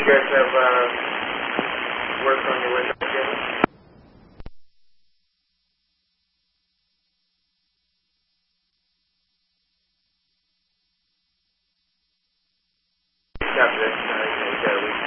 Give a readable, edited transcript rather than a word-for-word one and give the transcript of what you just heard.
you guys have work on your window again? Copy that.